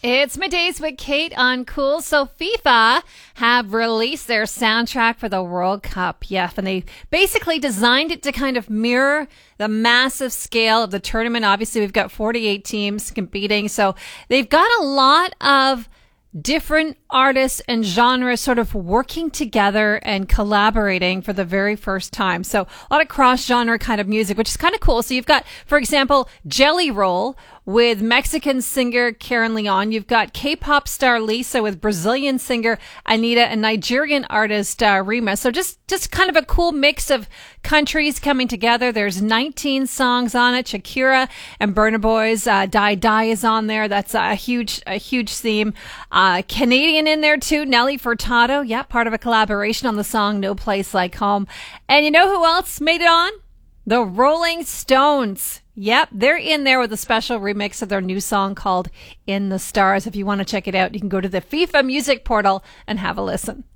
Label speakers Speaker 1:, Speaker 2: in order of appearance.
Speaker 1: It's Middays with Kate on Cool. So FIFA have released their soundtrack for the World Cup. Yeah, and they basically designed it to kind of mirror the massive scale of the tournament. Obviously, we've got 48 teams competing. So they've got a lot of different artists and genres sort of working together and collaborating for the very first time. So a lot of cross-genre kind of music, which is kind of cool. So you've got, for example, Jelly Roll with Mexican singer Karen Leon. You've got K-pop star Lisa with Brazilian singer Anita and Nigerian artist Rima. So just kind of a cool mix of countries coming together. There's 19 songs on it. Shakira and Burna Boy's Die Die is on there. That's a huge theme. Canadian in there too. Nelly Furtado. Yeah, part of a collaboration on the song No Place Like Home. And you know who else made it on? The Rolling Stones. Yep, they're in there with a special remix of their new song called In the Stars. If you want to check it out, you can go to the FIFA Music portal and have a listen.